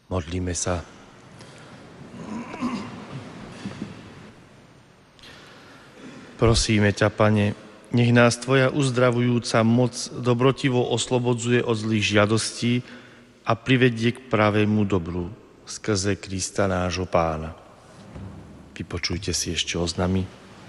Modlíme sa. Prosíme ťa, Pane, nech nás Tvoja uzdravujúca moc dobrotivo oslobodzuje od zlých žiadostí a privedie k pravému dobru skrze Krista nášho Pána. Vypočujte si ešte oznamy.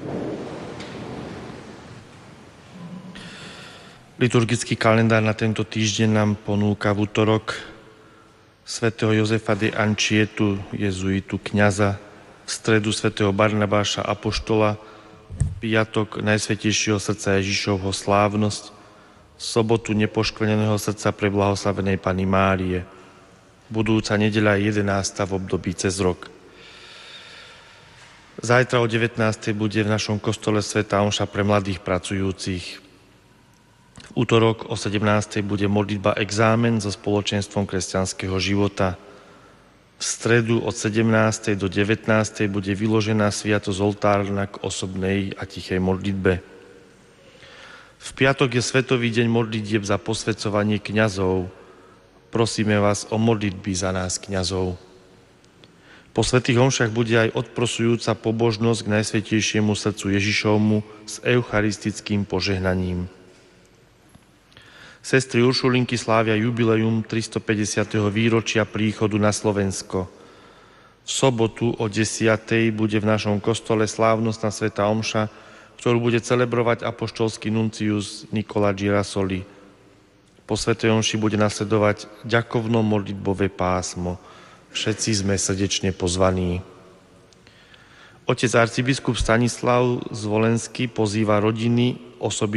Liturgický kalendár na tento týždeň nám ponúka v utorok svätého Jozefa de Anchietu, jezuitu, kňaza, v stredu svätého Barnabáša, apoštola, piatok Najsvätejšieho srdca Ježišovho slávnosť, sobotu Nepoškvrneného srdca preblahoslavenej Panny Márie, budúca nedeľa 11. v období cez rok. Zajtra o 19. bude v našom kostole svätá omša pre mladých pracujúcich. V útorok o 17. bude modlitba exámen so spoločenstvom kresťanského života. V stredu od 17. do 19. bude vyložená sviatosť oltárna k osobnej a tichej modlitbe. V piatok je svetový deň modlitieb za posväcovanie kňazov. Prosíme vás o modlitby za nás kňazov. Po svätých omšách bude aj odprosujúca pobožnosť k Najsvätejšiemu srdcu Ježišovmu s eucharistickým požehnaním. Sestry Uršulinky slávia jubileum 350. výročia príchodu na Slovensko. V sobotu o 10. bude v našom kostole slávnostná svätá omša, ktorú bude celebrovať apoštolský nuncius Nikola Girasoli. Po svätej omši bude nasledovať ďakovno-modlitbové pásmo. Všetci sme srdečne pozvaní. Otec arcibiskup Stanislav Zvolenský pozýva rodiny, osoby